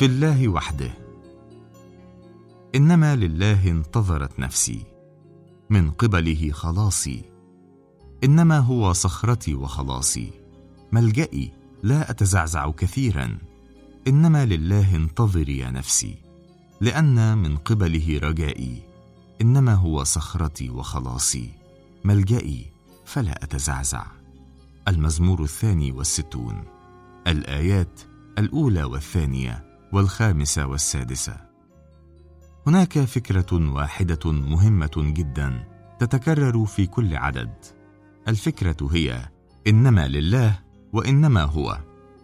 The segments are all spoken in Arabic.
في الله وحده. إنما لله انتظرت نفسي، من قبله خلاصي. إنما هو صخرتي وخلاصي، ملجئي لا أتزعزع كثيرا. إنما لله انتظري يا نفسي، لأن من قبله رجائي. إنما هو صخرتي وخلاصي، ملجئي فلا أتزعزع. المزمور 62، الآيات 1 و2 و5 و6. هناك فكرة واحدة مهمة جدا تتكرر في كل عدد. الفكرة هي إنما لله وإنما هو.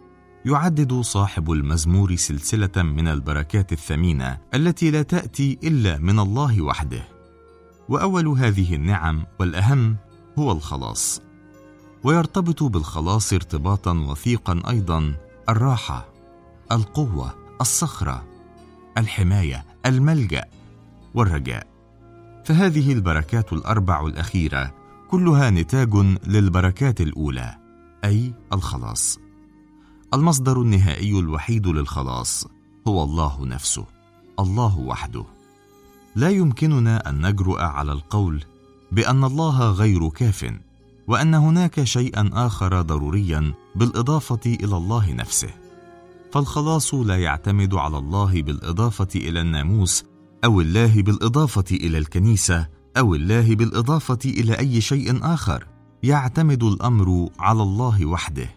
يعدد صاحب المزمور سلسلة من البركات الثمينة التي لا تأتي إلا من الله وحده. وأول هذه النعم والأهم هو الخلاص. ويرتبط بالخلاص ارتباطا وثيقا أيضا الراحة، القوة، الصخرة، الحماية، الملجأ والرجاء. فهذه البركات الأربع الأخيرة كلها نتاج للبركات الأولى، أي الخلاص. المصدر النهائي الوحيد للخلاص هو الله نفسه، الله وحده. لا يمكننا أن نجرؤ على القول بأن الله غير كاف، وأن هناك شيئا آخر ضروريا بالإضافة إلى الله نفسه. فالخلاص لا يعتمد على الله بالإضافة إلى الناموس، أو الله بالإضافة إلى الكنيسة، أو الله بالإضافة إلى أي شيء آخر. يعتمد الأمر على الله وحده.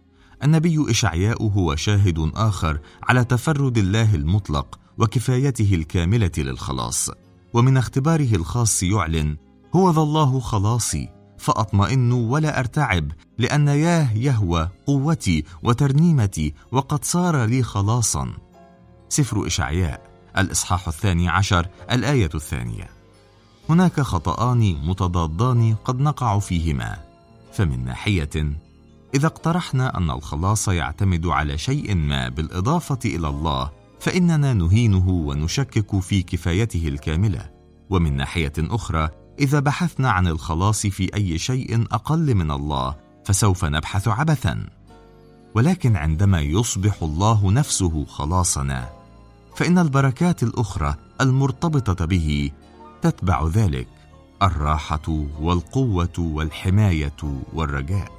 النبي إشعياء هو شاهد آخر على تفرد الله المطلق وكفايته الكاملة للخلاص. ومن اختباره الخاص يعلن: هو ذا الله خلاصي، فأطمئن ولا أرتعب، لأن يهوى قوتي وترنيمتي، وقد صار لي خلاصا. سفر إشعياء الإصحاح 12 الآية 2. هناك خطأان متضادان قد نقع فيهما. فمن ناحية، إذا اقترحنا أن الخلاص يعتمد على شيء ما بالإضافة إلى الله، فإننا نهينه ونشكك في كفايته الكاملة. ومن ناحية أخرى، إذا بحثنا عن الخلاص في أي شيء أقل من الله، فسوف نبحث عبثا. ولكن عندما يصبح الله نفسه خلاصنا، فإن البركات الأخرى المرتبطة به تتبع ذلك: الراحة والقوة والحماية والرجاء.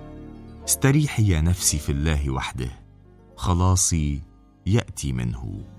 استريحي يا نفسي في الله وحده، خلاصي يأتي منه.